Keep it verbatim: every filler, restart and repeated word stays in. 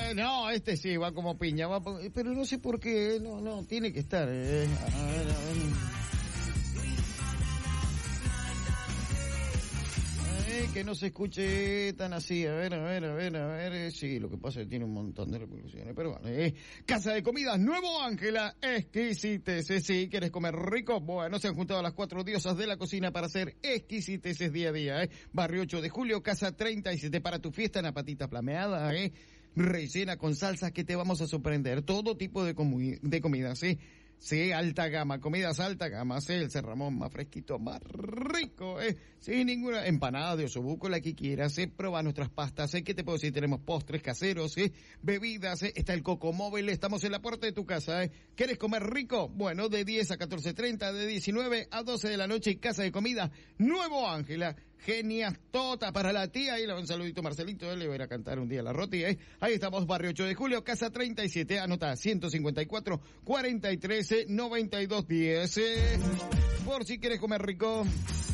eh, no, este sí, va como piña, va, pero no sé por qué, no, no, tiene que estar. Eh. A ver, a ver. Que no se escuche tan así, a ver, a ver, a ver, a ver, sí, lo que pasa es que tiene un montón de repercusiones, pero bueno, eh, Casa de Comidas Nuevo Ángela, exquisiteces, si quieres comer rico, bueno, se han juntado las cuatro diosas de la cocina para hacer exquisiteces día a día, eh, Barrio ocho de Julio, Casa treinta y siete, para tu fiesta, una patita flameada, eh, rellena con salsas que te vamos a sorprender, todo tipo de, comu- de comidas, eh. Sí, alta gama, comidas alta gama, sí, el San Ramón más fresquito, más rico, eh, sin ninguna empanada de osobuco, la que quieras, eh, prueba nuestras pastas, eh, ¿qué te puedo decir? Tenemos postres caseros, eh, bebidas, eh, está el Coco Móvil, estamos en la puerta de tu casa, eh, ¿quieres comer rico? Bueno, de diez a catorce treinta, de diecinueve a doce de la noche, Casa de Comida Nuevo Ángela, genias tota para la tía, ahí le va un saludito Marcelito, él le va a ir a cantar un día la roti, eh, ahí estamos, Barrio ocho de Julio, Casa treinta y siete, anota ciento cincuenta y cuatro, cuarenta y tres, noventa y dos diez, eh, por si quieres comer rico.